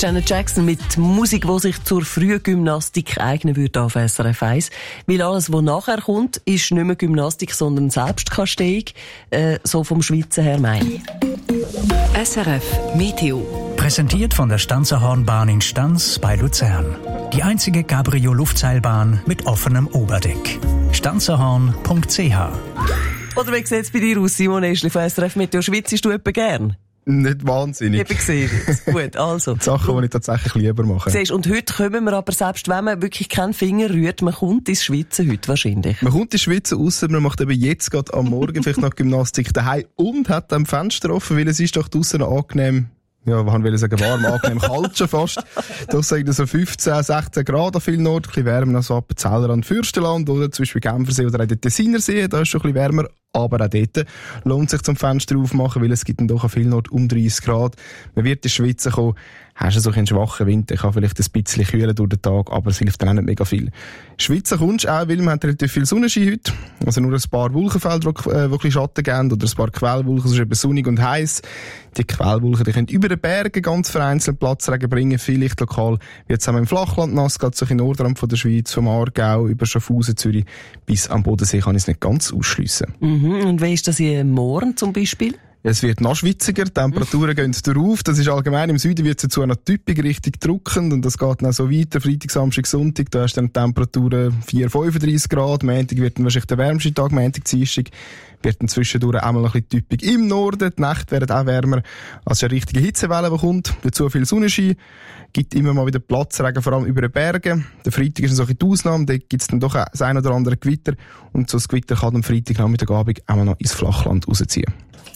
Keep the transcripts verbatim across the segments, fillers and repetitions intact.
Janet Jackson mit Musik, die sich zur Frühgymnastik eignen würde auf S R F eins. Weil alles, was nachher kommt, ist nicht mehr Gymnastik, sondern Selbstkasteiung. Äh, so vom Schweizer her meine ich. S R F Meteo. Präsentiert von der Stanzerhornbahn in Stanz bei Luzern. Die einzige Cabrio-Luftseilbahn mit offenem Oberdeck. stanzerhorn punkt c h. Oder wie sieht es bei dir aus, Simon Eschli von S R F Meteo? Schwitzest du etwa gern? Nicht wahnsinnig. Eben gesehen. Gut, also. Die Sachen, die ich tatsächlich lieber mache. Siehst, und heute kommen wir aber, selbst wenn man wirklich keinen Finger rührt, man kommt ins Schwitzen heute wahrscheinlich. Man kommt ins Schwitzen, ausser man macht eben jetzt gerade am Morgen vielleicht noch Gymnastik daheim und hat am Fenster offen, weil es ist doch draussen noch angenehm. Ja, was will ich sagen, warm, angenehm, kalt schon fast. Da sagen wir so fünfzehn, sechzehn Grad an vielen Orten, ein bisschen wärmer als so Appenzellerland, Fürstenland oder zum Beispiel Genfersee oder auch der Tessinersee, da ist schon ein bisschen wärmer. Aber auch dort lohnt sich zum Fenster aufmachen, weil es gibt dann doch an vielen Orten um dreißig Grad. Man wird ins Schwitzen kommen. Hast du so einen schwachen Winter, kann vielleicht ein bisschen kühlen durch den Tag, aber es hilft dann auch nicht mega viel. Schwitzen kommst du auch, weil man hat relativ viel Sonnenschein heute. Also nur ein paar Wolkenfelder, die äh, wirklich Schatten geben, oder ein paar Quellwolken, es ist eben sonnig und heiß. Die Quellwolken, die können über den Bergen ganz vereinzelt Platzregen bringen, vielleicht lokal wird es auch im Flachland nass, gerade so in Nordrand von der Schweiz, vom Aargau über Schaffhausen, Zürich bis am Bodensee kann ich es nicht ganz ausschliessen. Mhm. Und wie ist das hier morgen zum Beispiel? Es wird noch schwitziger, die Temperaturen gehen drauf. Das ist allgemein, im Süden wird es dazu noch typisch richtig drückend und das geht dann so weiter, Freitag, Samstag, Sonntag, da hast du dann Temperaturen vier, fünfunddreissig Grad, Montag wird dann wahrscheinlich der wärmste Tag, Montag, Dienstag wird dann zwischendurch auch mal ein bisschen typisch im Norden, die Nächte werden auch wärmer, also eine richtige Hitzewelle, die kommt, dazu viel Sonnenschein, gibt immer mal wieder Platzregen, vor allem über den Bergen. Der Freitag ist so die Ausnahme, da gibt es dann doch das ein oder andere Gewitter und so ein Gewitter kann am Freitagnachmittagabend auch mal noch ins Flachland rausziehen.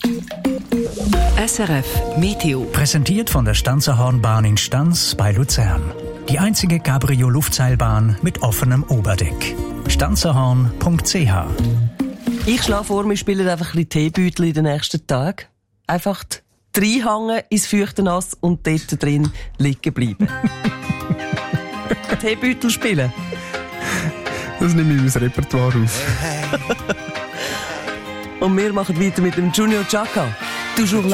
S R F Meteo. Präsentiert von der Stanzerhornbahn in Stanz bei Luzern. Die einzige Cabrio-Luftseilbahn mit offenem Oberdeck. stanzerhorn punkt c h. Ich schlage vor, wir spielen einfach ein bisschen Teebeutel in den nächsten Tagen. Einfach reinhängen ins feuchte Nass und dort drin liegen bleiben. Teebeutel spielen. Das nehme ich in mein Repertoire auf. Und wir machen weiter mit dem Junior Chaka. Toujours là.